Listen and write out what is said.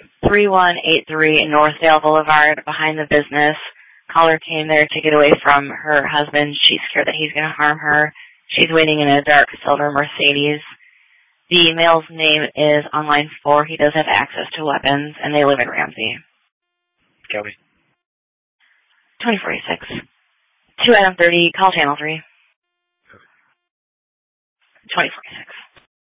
3183 Northdale Boulevard, behind the business. Caller came there to get away from her husband. She's scared that he's going to harm her. She's waiting in a dark silver Mercedes. The male's name is on line 4. He does have access to weapons, and they live in Ramsey. Kelly. 2046. 2 Adam 30, call channel 3. 2046.